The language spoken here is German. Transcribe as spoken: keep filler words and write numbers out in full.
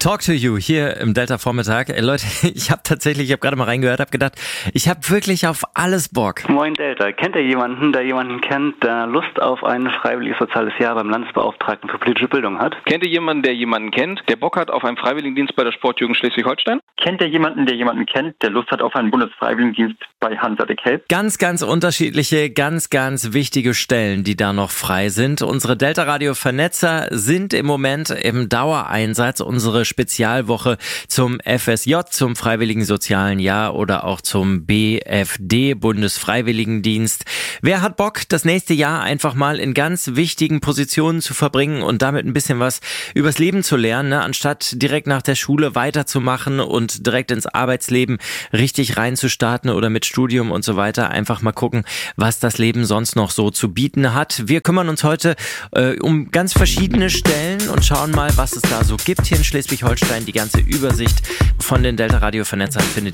Talk to you hier im Delta Vormittag. Ey, Leute, ich habe tatsächlich, ich habe gerade mal reingehört, habe gedacht, ich habe wirklich auf alles Bock. Moin Delta, kennt ihr jemanden, der jemanden kennt, der Lust auf ein freiwilliges soziales Jahr beim Landesbeauftragten für politische Bildung hat? Kennt ihr jemanden, der jemanden kennt, der Bock hat auf einen Freiwilligendienst bei der Sportjugend Schleswig-Holstein? Kennt ihr jemanden, der jemanden kennt, der Lust hat auf einen Bundesfreiwilligendienst bei Hansa de Kelp? Ganz, ganz unterschiedliche, ganz, ganz wichtige Stellen, die da noch frei sind. Unsere Delta-Radio-Vernetzer sind im Moment im Dauereinsatz. Unsere Spezialwoche zum F S J, zum Freiwilligen Sozialen Jahr oder auch zum B F D, Bundesfreiwilligendienst. Wer hat Bock, das nächste Jahr einfach mal in ganz wichtigen Positionen zu verbringen und damit ein bisschen was übers Leben zu lernen, ne? Anstatt direkt nach der Schule weiterzumachen und direkt ins Arbeitsleben richtig reinzustarten oder mit Studium und so weiter, einfach mal gucken, was das Leben sonst noch so zu bieten hat. Wir kümmern uns heute äh, um ganz verschiedene Stellen und schauen mal, was es da so gibt hier in Schleswig-Holstein. Die ganze Übersicht von den Delta Radio Vernetzern findet